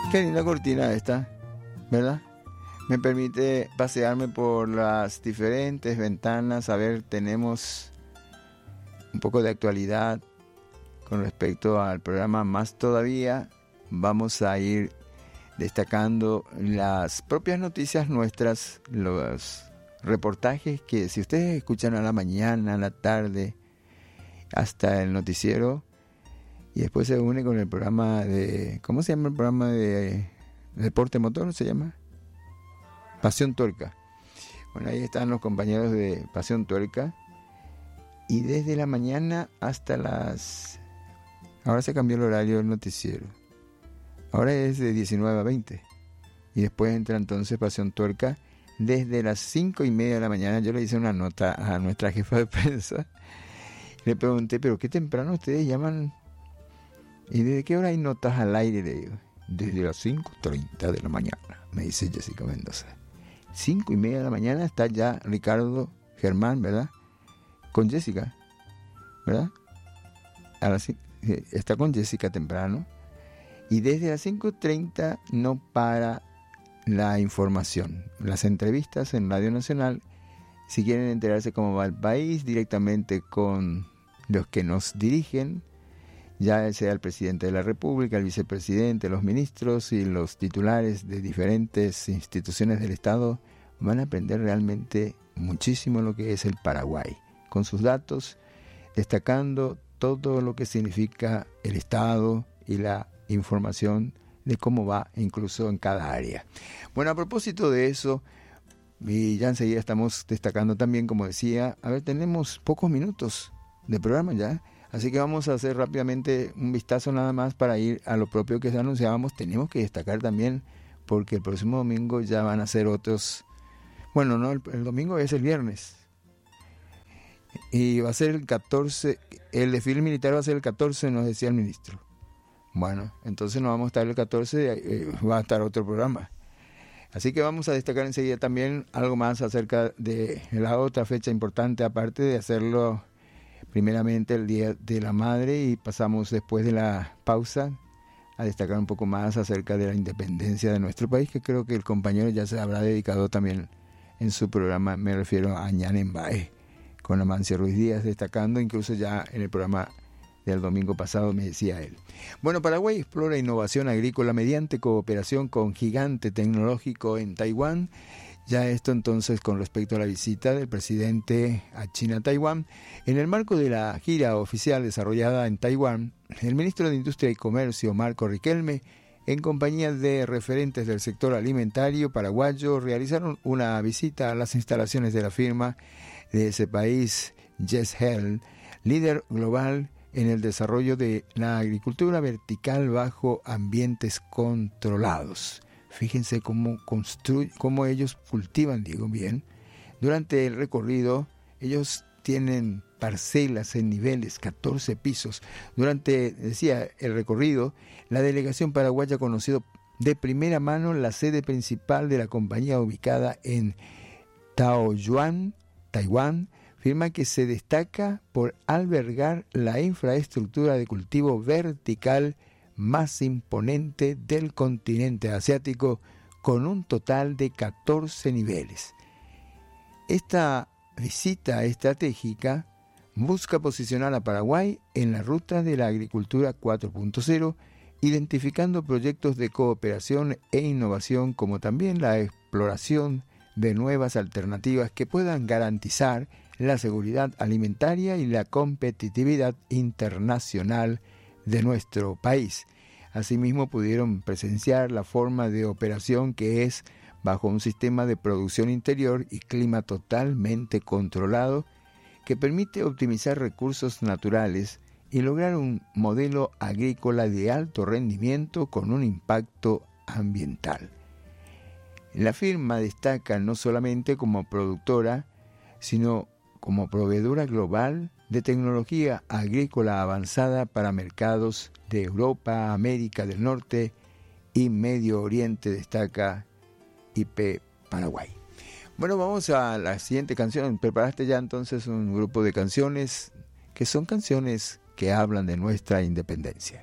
Qué linda cortina esta, ¿verdad? Me permite pasearme por las diferentes ventanas. A ver, tenemos un poco de actualidad con respecto al programa. Más todavía, vamos a ir destacando las propias noticias nuestras, los reportajes que si ustedes escuchan a la mañana, a la tarde, hasta el noticiero, y después se une con el programa de, ¿cómo se llama el programa de deporte motor? ¿Se llama? Pasión Tuerca. Bueno, ahí están los compañeros de Pasión Tuerca, y desde la mañana hasta las... Ahora se cambió el horario del noticiero. Ahora es de 19 a 20. Y después entra entonces Pasión Tuerca desde las 5:30 de la mañana. Yo le hice una nota a nuestra jefa de prensa. Le pregunté, ¿pero qué temprano ustedes llaman? ¿Y desde qué hora hay notas al aire? Le digo, desde las 5:30 de la mañana, me dice Jessica Mendoza. 5:30 de la mañana está ya Ricardo Germán, ¿verdad? Con Jessica, ¿verdad? Está con Jessica temprano. Y desde las 5:30 no para la información. Las entrevistas en Radio Nacional, si quieren enterarse cómo va el país, directamente con los que nos dirigen, ya sea el presidente de la República, el vicepresidente, los ministros y los titulares de diferentes instituciones del Estado, van a aprender realmente muchísimo lo que es el Paraguay, con sus datos, destacando todo lo que significa el Estado y la información de cómo va incluso en cada área. Bueno, a propósito de eso, y ya enseguida estamos destacando también, como decía, a ver, tenemos pocos minutos de programa ya, así que vamos a hacer rápidamente un vistazo nada más para ir a lo propio que anunciábamos. Tenemos que destacar también, porque el próximo domingo ya van a ser otros, bueno, no, el domingo es el viernes, y va a ser el 14, el desfile militar va a ser el 14, nos decía el ministro. Bueno, entonces no vamos a estar el 14, va a estar otro programa. Así que vamos a destacar enseguida también algo más acerca de la otra fecha importante, aparte de hacerlo primeramente el Día de la Madre, y pasamos después de la pausa a destacar un poco más acerca de la independencia de nuestro país, que creo que el compañero ya se habrá dedicado también en su programa, me refiero a Ñanembae, con Amancio Ruiz Díaz, destacando incluso ya en el programa del domingo pasado, me decía él. Bueno, Paraguay explora innovación agrícola mediante cooperación con gigante tecnológico en Taiwán. Ya esto entonces con respecto a la visita del presidente a China-Taiwán. En el marco de la gira oficial desarrollada en Taiwán, el ministro de Industria y Comercio, Marco Riquelme, en compañía de referentes del sector alimentario paraguayo, realizaron una visita a las instalaciones de la firma de ese país, Yeshel, líder global en el desarrollo de la agricultura vertical bajo ambientes controlados. Fíjense cómo ellos cultivan, digo bien. Durante el recorrido, ellos tienen parcelas en niveles, 14 pisos. Durante, decía, el recorrido, la delegación paraguaya conoció de primera mano la sede principal de la compañía ubicada en Taoyuan, Taiwán, firma que se destaca por albergar la infraestructura de cultivo vertical más imponente del continente asiático, con un total de 14 niveles. Esta visita estratégica busca posicionar a Paraguay en la ruta de la agricultura 4.0, identificando proyectos de cooperación e innovación, como también la exploración de nuevas alternativas que puedan garantizar la seguridad alimentaria y la competitividad internacional de nuestro país. Asimismo, pudieron presenciar la forma de operación que es bajo un sistema de producción interior y clima totalmente controlado, que permite optimizar recursos naturales y lograr un modelo agrícola de alto rendimiento con un impacto ambiental. La firma destaca no solamente como productora, sino como proveedora global de tecnología agrícola avanzada para mercados de Europa, América del Norte y Medio Oriente, destaca IP Paraguay. Bueno, vamos a la siguiente canción. Preparaste ya entonces un grupo de canciones que son canciones que hablan de nuestra independencia.